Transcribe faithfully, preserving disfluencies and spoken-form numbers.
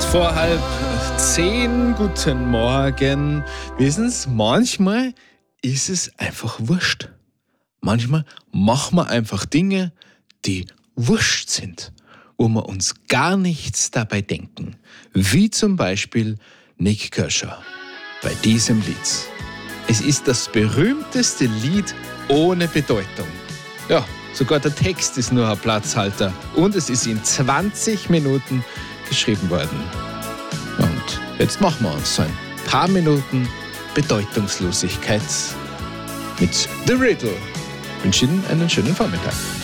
vor halb zehn. Guten Morgen. Wissen Sie, manchmal ist es einfach wurscht. Manchmal machen wir einfach Dinge, die wurscht sind, wo wir uns gar nichts dabei denken. Wie zum Beispiel Nik Kershaw bei diesem Lied. Es ist das berühmteste Lied ohne Bedeutung. Ja, sogar der Text ist nur ein Platzhalter und es ist in zwanzig Minuten geschrieben worden. Und jetzt machen wir uns so ein paar Minuten Bedeutungslosigkeit mit The Riddle. Ich wünsche Ihnen einen schönen Vormittag.